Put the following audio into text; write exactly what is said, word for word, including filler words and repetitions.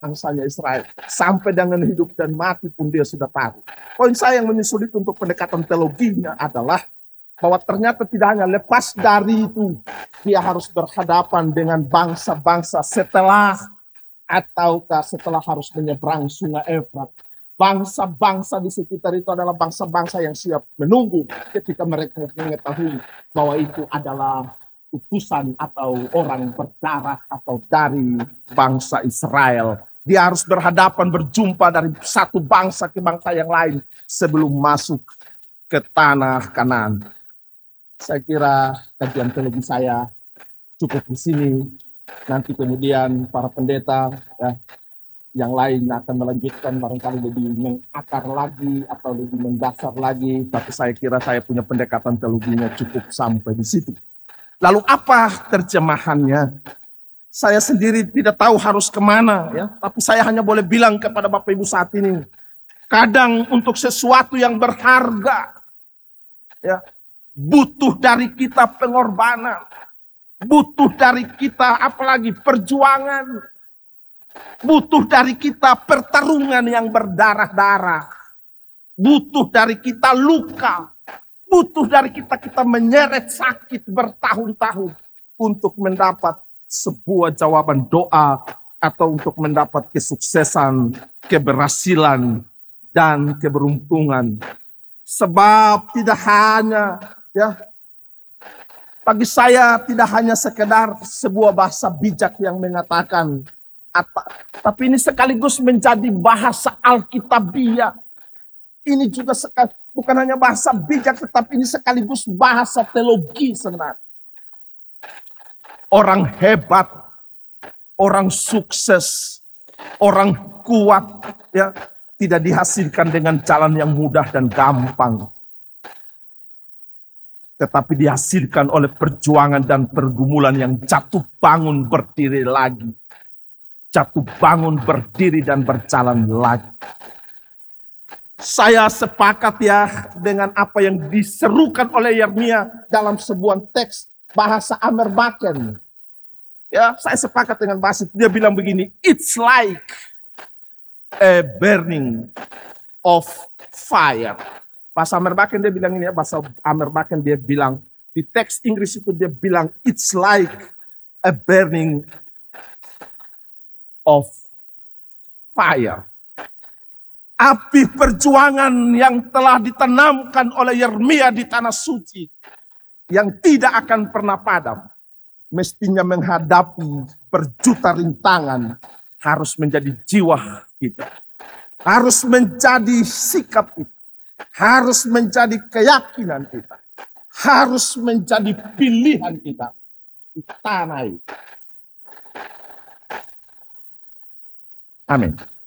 bangsanya Israel. Sampai dengan hidup dan mati pun dia sudah tahu. Poin saya yang menyulit untuk pendekatan teologinya adalah bahwa ternyata tidak hanya lepas dari itu, dia harus berhadapan dengan bangsa-bangsa setelah ataukah setelah harus menyeberang sungai Efrat. Bangsa-bangsa di sekitar itu adalah bangsa-bangsa yang siap menunggu ketika mereka mengetahui bahwa itu adalah utusan atau orang berdarah atau dari bangsa Israel. Dia harus berhadapan berjumpa dari satu bangsa ke bangsa yang lain sebelum masuk ke tanah Kanaan. Saya kira kajian teologi saya cukup di sini. Nanti kemudian para pendeta ya, yang lain akan melanjutkan barangkali lebih mengakar lagi atau lebih mendasar lagi. Tapi saya kira saya punya pendekatan teologinya cukup sampai di situ. Lalu apa terjemahannya? Saya sendiri tidak tahu harus kemana ya. Tapi saya hanya boleh bilang kepada Bapak Ibu saat ini. Kadang untuk sesuatu yang berharga ya, butuh dari kita pengorbanan. Butuh dari kita apalagi perjuangan. Butuh dari kita pertarungan yang berdarah-darah. Butuh dari kita luka. Butuh dari kita kita menyeret sakit bertahun-tahun untuk mendapat sebuah jawaban doa atau untuk mendapat kesuksesan, keberhasilan, dan keberuntungan. Sebab tidak hanya ya bagi saya tidak hanya sekedar sebuah bahasa bijak yang mengatakan apa, tapi ini sekaligus menjadi bahasa Alkitabiah. Ini juga sekal, bukan hanya bahasa bijak, tetapi ini sekaligus bahasa teologi sebenarnya. Orang hebat, orang sukses, orang kuat, ya tidak dihasilkan dengan jalan yang mudah dan gampang. Tetapi dihasilkan oleh perjuangan dan pergumulan yang jatuh bangun berdiri lagi. Jatuh bangun berdiri dan berjalan lagi. Saya sepakat ya dengan apa yang diserukan oleh Yeremia dalam sebuah teks bahasa Amerbaken. Ya, saya sepakat dengan bahasa itu. Dia bilang begini, it's like a burning of fire. Bahasa Amerbaken dia bilang ini ya, bahasa Amerbaken dia bilang, di teks Inggris itu dia bilang, it's like a burning of fire. Api perjuangan yang telah ditanamkan oleh Yeremia di tanah suci yang tidak akan pernah padam, mestinya menghadapi berjuta rintangan harus menjadi jiwa kita, harus menjadi sikap kita, harus menjadi keyakinan kita, harus menjadi pilihan kita di tanah ini. Amin.